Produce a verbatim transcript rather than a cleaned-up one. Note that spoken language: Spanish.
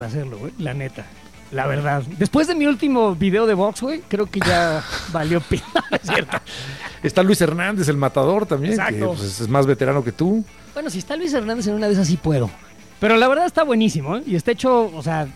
hacerlo, güey, la neta. La verdad. Después de mi último video de box, güey, creo que ya valió pena, ¿es cierto? Está Luis Hernández, el matador también, Exacto. que pues, es más veterano que tú. Bueno, si está Luis Hernández en una de esas, sí puedo. Pero la verdad está buenísimo, ¿eh? Y está hecho, o sea,